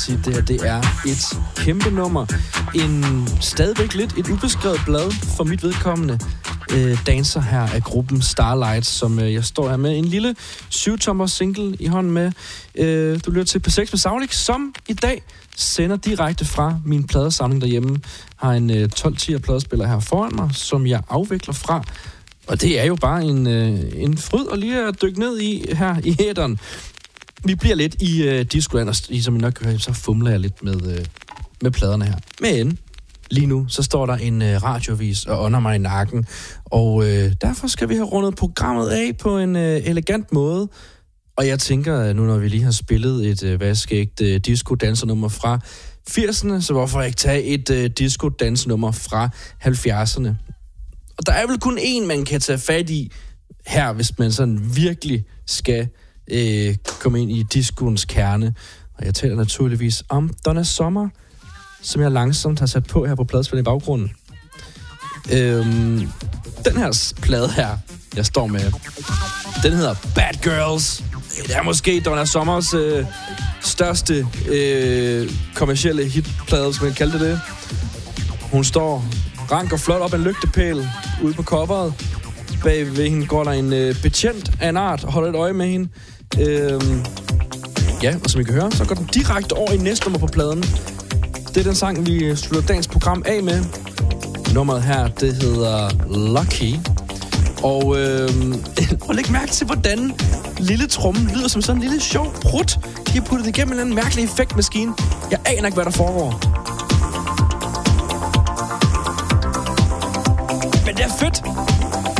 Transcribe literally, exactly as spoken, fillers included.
sige, det her det er et kæmpe nummer. En stadigvæk lidt et ubeskrevet blad for mit vedkommende. Øh, danser her af gruppen Starlight, som øh, jeg står her med en lille syv-tommer single i hånden med. Øh, du lytter til P seks med Saulik, som i dag sender direkte fra min pladesamling derhjemme. Har en øh, tolv-tier pladespiller her foran mig, som jeg afvikler fra. Og det er jo bare en, øh, en fryd at lige at dykke ned i her i hætteren. Vi bliver lidt i øh, discoland, og som I nok kan høre, så fumler jeg lidt med, øh, med pladerne her. Men lige nu, så står der en øh, radiovis og ånder mig i nakken. Og øh, derfor skal vi have rundet programmet af på en øh, elegant måde. Og jeg tænker, nu når vi lige har spillet et øh, vaskægt øh, disco-dansernummer fra firserne, så hvorfor ikke tage et øh, disco-dansernummer fra halvfjerdserne? Og der er vel kun én, man kan tage fat i her, hvis man sådan virkelig skal øh, komme ind i discoens kerne. Og jeg taler naturligvis om Donna Summer, som jeg langsomt har sat på her på pladespillet i baggrunden. Øhm, den her plade her, jeg står med, den hedder Bad Girls. Det er måske Donna Summers øh, største øh, kommercielle hitplade, hvis man kan kalde det det. Hun står rank og flot op ad en lygtepæl ude på coveret. Bag ved hende går der en øh, betjent af en art og holder et øje med hende. Øhm, ja, og som I kan høre, så går den direkte over i næste nummer på pladen. Det er den sang, vi slutter dagens program af med. Nummeret her, det hedder Lucky. Og øh, prøv at lægge mærke til, hvordan lille trommen lyder som sådan en lille sjov prut. De har puttet igennem en eller anden mærkelig effektmaskine. Jeg aner ikke, hvad der foregår. Men det er fedt.